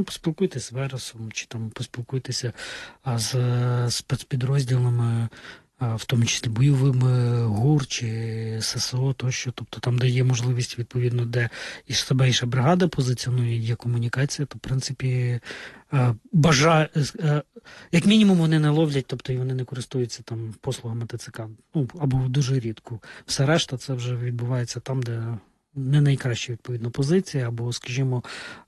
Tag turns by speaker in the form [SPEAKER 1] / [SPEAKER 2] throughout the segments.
[SPEAKER 1] Ну, поспілкуйтесь з Вересом, чи там поспілкуйтеся з спецпідрозділами, в тому числі бойовими ГУР чи ССО тощо. Тобто там, де є можливість, відповідно, де і себе інша бригада позиціонує, є комунікація, то, в принципі, як мінімум вони не ловлять, тобто і вони не користуються там послугами ТЦК. Ну, або дуже рідко. Все решта це вже відбувається там, де не найкраща, відповідно, позиція, або, скажімо,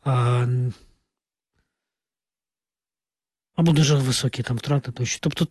[SPEAKER 1] або дуже високі там втрати тощо. Тобто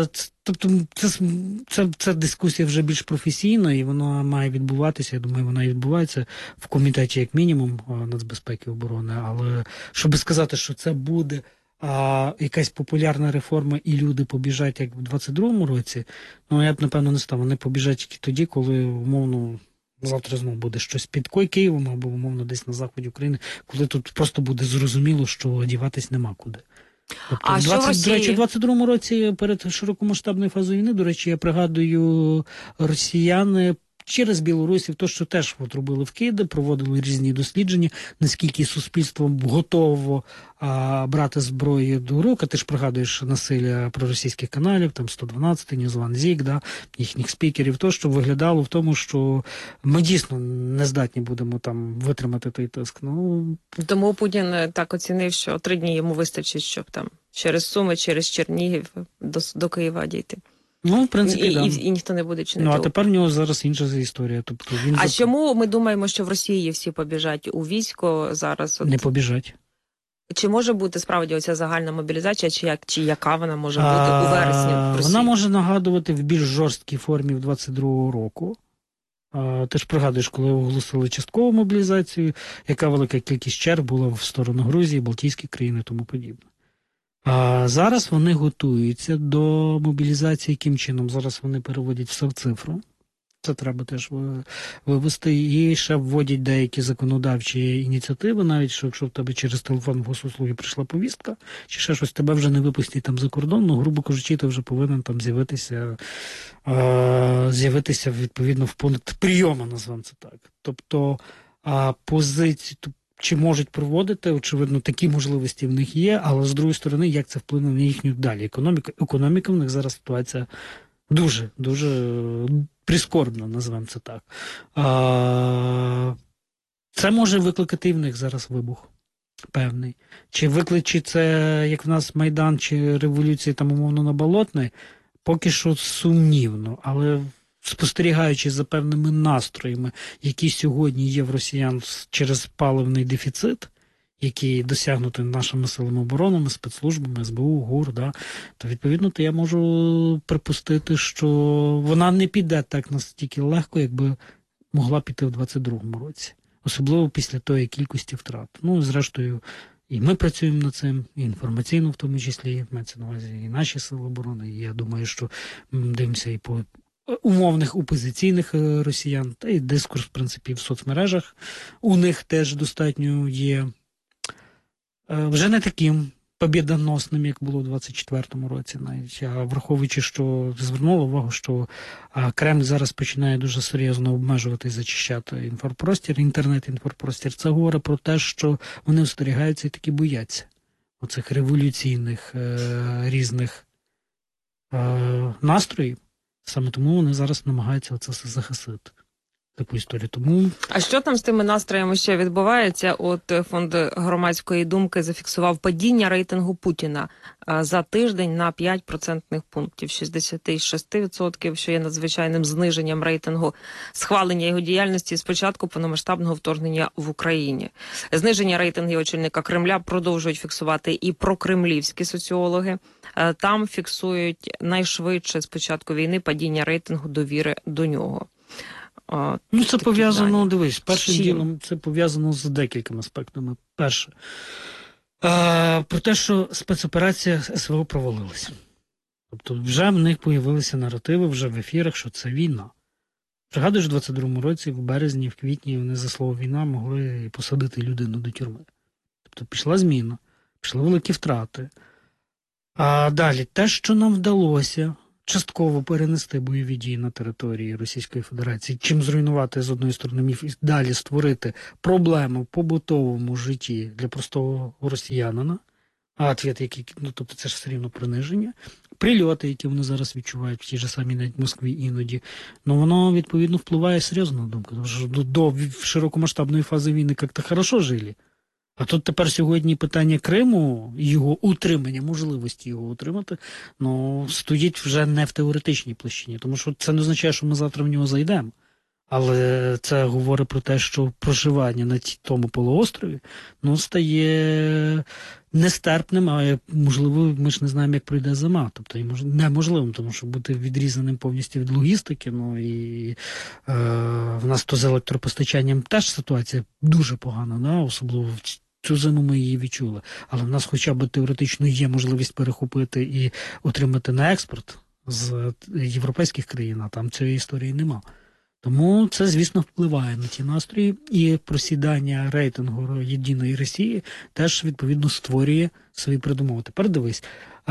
[SPEAKER 1] це дискусія вже більш професійна, і вона має відбуватися. Я думаю, вона і відбувається в комітеті, як мінімум, нацбезпеки і оборони. Але щоб сказати, що це буде якась популярна реформа, і люди побіжать, як в 22-му році, ну я б, напевно, не став. Вони побіжать тільки тоді, коли, умовно, завтра знову буде щось під Києвом, або, умовно, десь на заході України, коли тут просто буде зрозуміло, що діватись нема куди. Тобто, до речі, в 22-му році перед широкомасштабною фазою війни, до речі, я пригадую, росіяни через білорусів, то, що теж робили вкиди, проводили різні дослідження, наскільки суспільство готово брати зброю до рук. А ти ж пригадуєш насилля проросійських каналів, там 112, Ньюзван Зік, їхніх спікерів, то, що виглядало в тому, що ми дійсно не здатні будемо там витримати той тиск.
[SPEAKER 2] Тому Путін так оцінив, що 3 дні йому вистачить, щоб там через Суми, через Чернігів до Києва дійти.
[SPEAKER 1] Ну, в принципі,
[SPEAKER 2] і ніхто не буде чинити.
[SPEAKER 1] Ну, а тепер у нього зараз інша історія. Тобто
[SPEAKER 2] чому ми думаємо, що в Росії всі побіжать у військо зараз?
[SPEAKER 1] Не побіжать.
[SPEAKER 2] Чи може бути справді оця загальна мобілізація, чи яка вона може бути у вересні в Росії?
[SPEAKER 1] Вона може нагадувати в більш жорсткій формі в 22-го року. Ти ж пригадуєш, коли оголосили часткову мобілізацію, яка велика кількість черг була в сторону Грузії, Балтійські країни і тому подібне. А зараз вони готуються до мобілізації. Яким чином? Зараз вони переводять все в цифру. Це треба теж вивести. І ще вводять деякі законодавчі ініціативи, навіть що якщо в тебе через телефон в госуслуги прийшла повістка, чи ще щось, тебе вже не випустять там за кордон, ну, грубо кажучи, ти вже повинен там з'явитися відповідно в пункт прийому, назвемо це так. Тобто позиції... Чи можуть проводити, очевидно, такі можливості в них є, але з другої сторони, як це вплине на їхню далі економіку? Економіка в них зараз ситуація дуже прискорбна, назвемо це так. Це може викликати і в них зараз вибух певний. Чи викличе це, як в нас Майдан, чи революція там, умовно, на Болотної, поки що сумнівно, але спостерігаючи за певними настроями, які сьогодні є в росіян через паливний дефіцит, який досягнутий нашими силами оборони, спецслужбами, СБУ, ГУР, то відповідно я можу припустити, що вона не піде так настільки легко, якби могла піти в 22-му році. Особливо після тої кількості втрат. Ну, зрештою, і ми працюємо над цим, і інформаційно в тому числі, мається на увазі і наші сили оборони. І я думаю, що дивимося і по умовних опозиційних росіян, та й дискурс, в принципі, в соцмережах у них теж достатньо є вже не таким побєдоносним, як було в 24-му році навіть, а враховуючи, що звернуло увагу, що Кремль зараз починає дуже серйозно обмежувати і зачищати інформпростір, інтернет-інформпростір, це говорить про те, що вони остерігаються і таки бояться оцих революційних різних настроїв. Саме тому вони зараз намагаються це все захистити. Таку історію. Тому...
[SPEAKER 2] А що там з тими настроями ще відбувається? От Фонд громадської думки зафіксував падіння рейтингу Путіна за тиждень на 5% пунктів. 66%, що є надзвичайним зниженням рейтингу схвалення його діяльності з початку повномасштабного вторгнення в Україні. Зниження рейтингів очільника Кремля продовжують фіксувати і прокремлівські соціологи. Там фіксують найшвидше з початку війни падіння рейтингу довіри до нього.
[SPEAKER 1] Ну, це пов'язано, дивись, першим ділом це пов'язано з декількома аспектами. Перше, про те, що спецоперація СВО провалилася. Тобто вже в них появилися наративи вже в ефірах, що це війна. Пригадуєш, в 22-му році, в березні, в квітні вони за слово війна могли посадити людину до тюрми. Тобто пішла зміна, пішли великі втрати. А далі, те, що нам вдалося частково перенести бойові дії на території Російської Федерації, чим зруйнувати з одної сторони міф і далі створити проблему в побутовому житті для простого росіянина, а ответ, який, ну, тобто це ж все рівно приниження, прильоти, які вони зараз відчувають в тій же самій навіть Москві іноді, ну воно, відповідно, впливає серйозно на думку. Тому що до широкомасштабної фази війни як-то хорошо жили. А тут тепер сьогодні питання Криму і його утримання, можливості його утримати, ну, стоїть вже не в теоретичній площині, тому що це не означає, що ми завтра в нього зайдемо. Але це говорить про те, що проживання на тому полуострові, ну, стає нестерпним, а можливо, ми ж не знаємо, як пройде зима. Тобто неможливим, тому що бути відрізаним повністю від логістики, ну і в нас то з електропостачанням теж ситуація дуже погана, да? Особливо в цю зиму ми її відчули. Але в нас хоча б теоретично є можливість перехопити і отримати на експорт з європейських країн, а там цієї історії нема. Тому це, звісно, впливає на ті настрої, і просідання рейтингу «Єдиної Росії» теж, відповідно, створює свої передумови. Тепер дивись,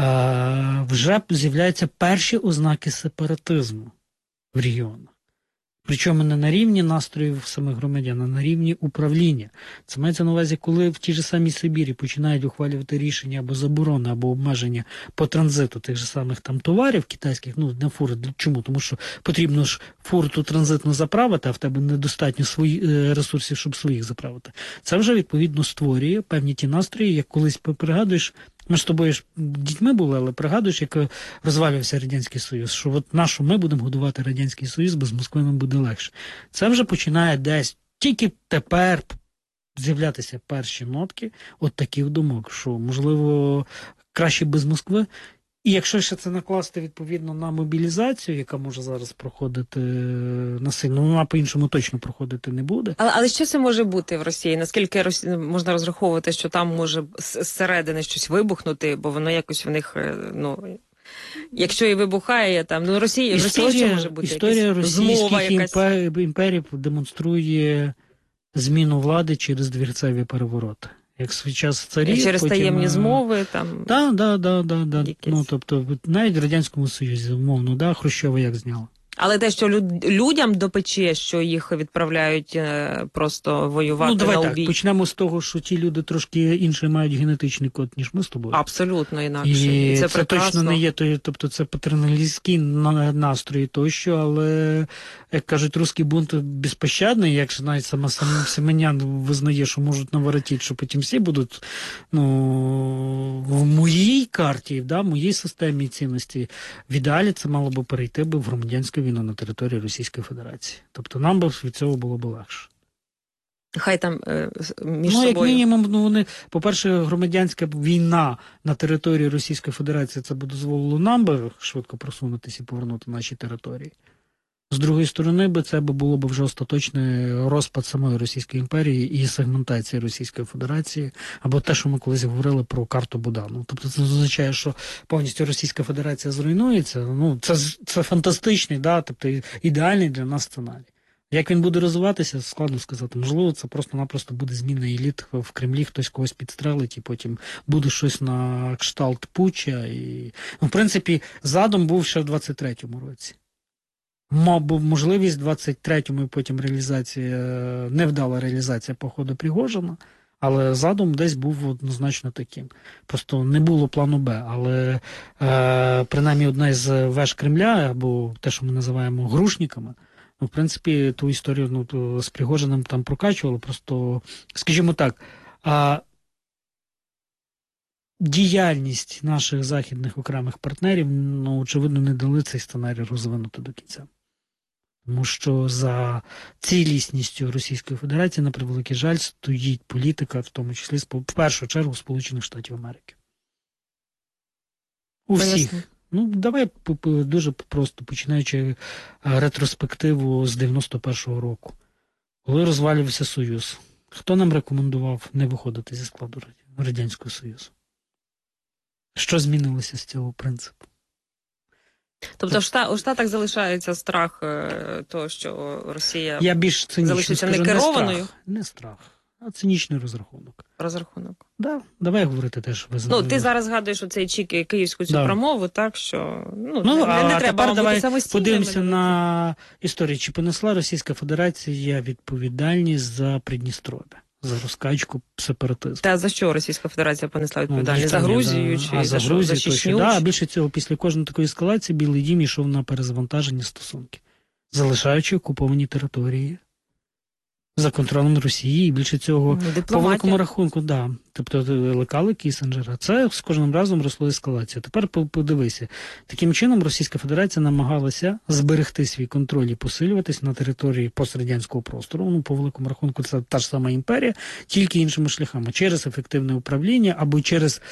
[SPEAKER 1] вже з'являються перші ознаки сепаратизму в регіонах. Причому не на рівні настроїв самих громадян, а на рівні управління. Це мається на увазі, коли в тій же самій Сибірі починають ухвалювати рішення або заборони, або обмеження по транзиту тих же самих там товарів китайських, ну, на фури. Чому? Тому що потрібно ж фуру ту транзитну заправити, а в тебе недостатньо ресурсів, щоб своїх заправити. Це вже, відповідно, створює певні ті настрої, як колись пригадуєш, ми ж з тобою ж дітьми були, але пригадуєш, як розвалювався Радянський Союз, що от нашу ми будемо годувати Радянський Союз, без Москви нам буде легше. Це вже починає десь тільки тепер з'являтися перші нотки от таких думок, що, можливо, краще без Москви. І якщо ще це накласти, відповідно, на мобілізацію, яка може зараз проходити насильно, вона по-іншому точно проходити не буде.
[SPEAKER 2] Але що це може бути в Росії? Наскільки можна розраховувати, що там може зсередини щось вибухнути, бо воно якось в них, ну, якщо і вибухає, там, ну, в Росії що може бути?
[SPEAKER 1] Історія російських імперій демонструє зміну влади через двірцеві перевороти. Як свій час царі,
[SPEAKER 2] через
[SPEAKER 1] потім,
[SPEAKER 2] таємні змови, там...
[SPEAKER 1] Да. Ну, тобто, навіть в Радянському Союзі, умовно, да, Хрущова як зняла.
[SPEAKER 2] Але те, що людям до печі, що їх відправляють просто воювати, ну,
[SPEAKER 1] давай
[SPEAKER 2] на
[SPEAKER 1] так,
[SPEAKER 2] убій.
[SPEAKER 1] Почнемо з того, що ті люди трошки інший мають генетичний код, ніж ми з тобою.
[SPEAKER 2] Абсолютно інакше.
[SPEAKER 1] І це
[SPEAKER 2] прекрасно.
[SPEAKER 1] Точно не є, тобто це патерналістські настрої тощо, але, як кажуть, русський бунт безпощадний, як ж навіть сам Семенян визнає, що можуть наворотити, що потім всі будуть, ну, в моїй карті, да, в моїй системі цінності, в ідеалі це мало би перейти в громадянську війну на території Російської Федерації. Тобто нам би від цього було б легше.
[SPEAKER 2] Хай там між собою...
[SPEAKER 1] Як мінімум, ну, вони, по-перше, громадянська війна на території Російської Федерації, це б дозволило нам би швидко просунутися і повернути наші території. З другої сторони, це було б вже остаточний розпад самої Російської імперії і сегментація Російської Федерації, або те, що ми колись говорили про карту Будану. Тобто це означає, що повністю Російська Федерація зруйнується. Ну, це фантастичний, да, тобто ідеальний для нас сценарій. Як він буде розвиватися, складно сказати. Можливо, це просто-напросто буде зміна еліт в Кремлі, хтось когось підстрелить, і потім буде щось на кшталт путча. І... Ну, в принципі, задум був ще в 23-му році. Мав можливість в 23-му і потім реалізація, невдала реалізація походу Пригожина, але задум десь був однозначно таким. Просто не було плану Б, але принаймні одна із веж Кремля, або те, що ми називаємо грушниками, ну, в принципі, ту історію з Пригожиним там прокачували, просто, скажімо так, діяльність наших західних окремих партнерів, ну, очевидно, не дали цей сценарій розвинути до кінця. Тому що за цілісністю Російської Федерації, на превеликий жаль, стоїть політика, в тому числі, в першу чергу, Сполучених Штатів Америки. У всіх. Ну, давай дуже просто, починаючи ретроспективу з 91-го року. Коли розвалювався Союз, хто нам рекомендував не виходити зі складу Радянського Союзу? Що змінилося з цього принципу?
[SPEAKER 2] Тобто у Штатах залишається страх того, що Росія
[SPEAKER 1] Я більш цинічно
[SPEAKER 2] залишиться
[SPEAKER 1] скажу,
[SPEAKER 2] некерованою?
[SPEAKER 1] Не страх. а цинічний розрахунок.
[SPEAKER 2] Розрахунок.
[SPEAKER 1] Да, давай говорити теж.
[SPEAKER 2] Ти зараз згадуєш оцей київську цю промову, так, що не треба вам бути самостійними.
[SPEAKER 1] Подивимося на історію. Чи понесла Російська Федерація відповідальність за Придністров'я? За розкачку сепаратизму.
[SPEAKER 2] Та за що Російська Федерація понесла відповідальність? За Грузію чи за що? За Чечню?
[SPEAKER 1] Да, більше цього, після кожної такої ескалації Білий Дім йшов на перезавантаження стосунків, залишаючи окуповані території за контролем Росії, і більше цього по великому рахунку, да. Тобто лекали Кіссінджера. Це з кожним разом росла ескалація. Тепер подивися. Таким чином Російська Федерація намагалася зберегти свій контроль і посилюватись на території пострадянського простору. Ну, по великому рахунку, це та ж сама імперія, тільки іншими шляхами. Через ефективне управління або через,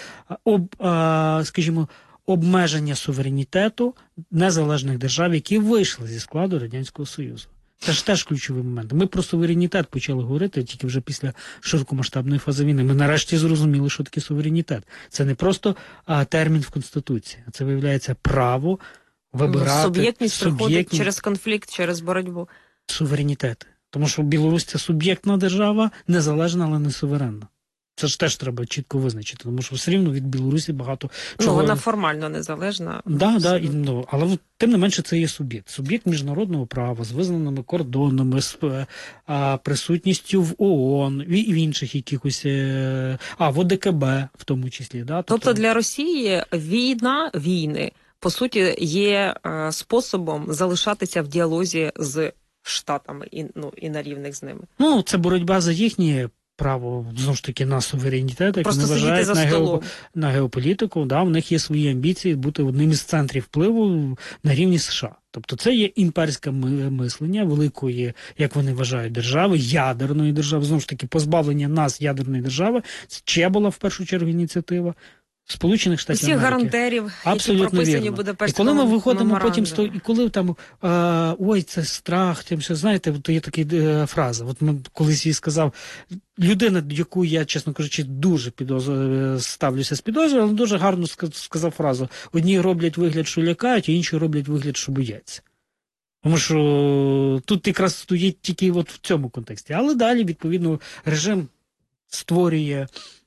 [SPEAKER 1] скажімо, обмеження суверенітету незалежних держав, які вийшли зі складу Радянського Союзу. Це ж теж ключовий момент. Ми про суверенітет почали говорити тільки вже після широкомасштабної фази війни. Ми нарешті зрозуміли, що таке суверенітет. Це не просто термін в Конституції, а це, виявляється, право вибирати.
[SPEAKER 2] Суб'єктність приходить через конфлікт, через боротьбу.
[SPEAKER 1] Суверенітет. Тому що Білорусь – це суб'єктна держава, незалежна, але не суверенна. Це ж теж треба чітко визначити, тому що все рівно від Білорусі багато чого...
[SPEAKER 2] вона формально незалежна.
[SPEAKER 1] Але тим не менше це є суб'єкт. Суб'єкт міжнародного права з визнаними кордонами, з присутністю в ООН і в інших якихось... в ОДКБ в тому числі. Да?
[SPEAKER 2] Тобто для Росії війни, по суті, є способом залишатися в діалозі з Штатами і на рівних з ними.
[SPEAKER 1] Це боротьба за їхнє право, знову ж таки, на суверенітет, як вони вважають, на геополітику. Да, в них є свої амбіції бути одним із центрів впливу на рівні США. Тобто це є імперське мислення великої, як вони вважають, держави, ядерної держави. Знову ж таки, позбавлення нас ядерної держави. Це чия була в першу чергу ініціатива? Сполучених Штатів Америки.
[SPEAKER 2] Всіх гарантерів,
[SPEAKER 1] абсолютно
[SPEAKER 2] які прописані
[SPEAKER 1] вірно.
[SPEAKER 2] в Будапештському
[SPEAKER 1] меморандумі. І коли ми виходимо потім, і коли там, це страх, тим, що, знаєте, то є така фраза. От ми колись їй сказав, людина, яку я, чесно кажучи, дуже ставлюся з підозрою, але дуже гарно сказав фразу. Одні роблять вигляд, що лякають, а інші роблять вигляд, що бояться. Тому що тут якраз стоїть тільки от в цьому контексті. Але далі, відповідно, режим створює...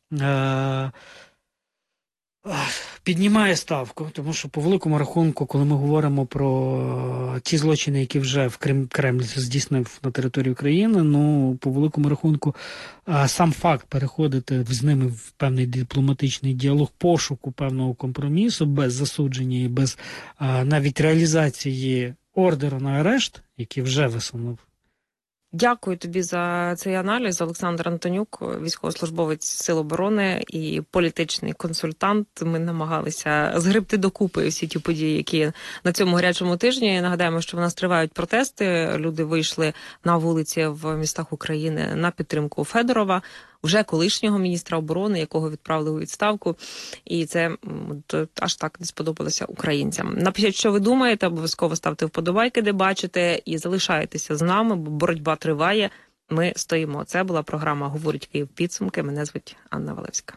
[SPEAKER 1] піднімає ставку, тому що по великому рахунку, коли ми говоримо про ті злочини, які вже в Кремль здійснив на території України, по великому рахунку сам факт переходити з ними в певний дипломатичний діалог, пошуку певного компромісу, без засудження і без навіть реалізації ордеру на арешт, який вже висунув.
[SPEAKER 2] Дякую тобі за цей аналіз. Олександр Антонюк, військовослужбовець Сил оборони і політичний консультант. Ми намагалися згребти докупи всі ті події, які на цьому гарячому тижні. Нагадаємо, що в нас тривають протести. Люди вийшли на вулиці в містах України на підтримку Федорова, вже колишнього міністра оборони, якого відправили у відставку. І це аж так не сподобалося українцям. Напишіть, що ви думаєте, обов'язково ставте вподобайки, де бачите, і залишайтеся з нами, бо боротьба триває. Ми стоїмо. Це була програма «Говорить Київ. Підсумки». Мене звуть Анна Валевська.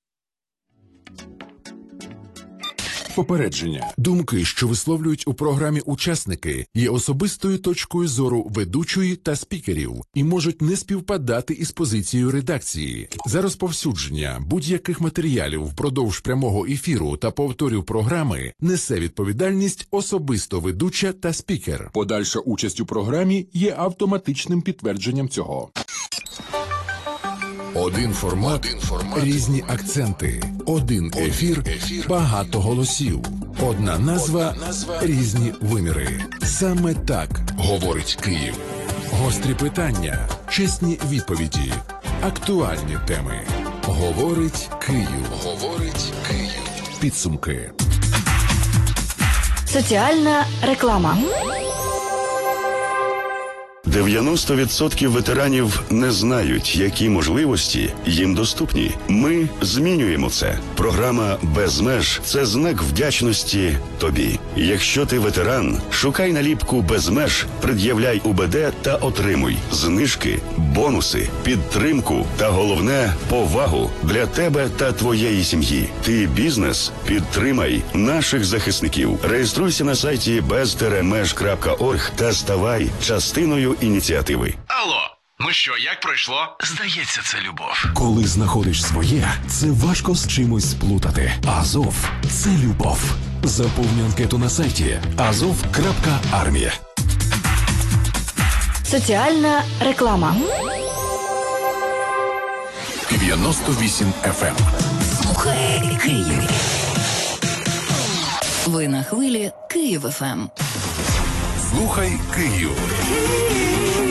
[SPEAKER 3] Попередження. Думки, що висловлюють у програмі учасники, є особистою точкою зору ведучої та спікерів і можуть не співпадати із позицією редакції. За розповсюдження будь-яких матеріалів впродовж прямого ефіру та повторів програми несе відповідальність особисто ведуча та спікер. Подальша участь у програмі є автоматичним підтвердженням цього. Один формат, різні акценти. Один ефір, багато голосів. Одна назва, різні виміри. Саме так говорить Київ. Гострі питання, чесні відповіді, актуальні теми. Говорить Київ. Говорить Київ. Підсумки.
[SPEAKER 4] Соціальна реклама.
[SPEAKER 5] 90% ветеранів не знають, які можливості їм доступні. Ми змінюємо це. Програма «Без меж» – це знак вдячності тобі. Якщо ти ветеран, шукай наліпку «Без меж», пред'являй УБД та отримуй знижки, бонуси, підтримку та, головне, повагу для тебе та твоєї сім'ї. Ти бізнес? Підтримай наших захисників. Реєструйся на сайті bez-mej.org та ставай частиною ініціативи.
[SPEAKER 6] Алло, Ну що, як пройшло? Здається, це любов.
[SPEAKER 7] Коли знаходиш своє, це важко з чимось сплутати. Азов – це любов. Заповни анкету на сайті azov.armia.
[SPEAKER 4] Соціальна реклама.
[SPEAKER 7] 98 FM.
[SPEAKER 8] Слухай Київ. Ви на хвилі Київ ФМ.
[SPEAKER 7] Слухай Київ.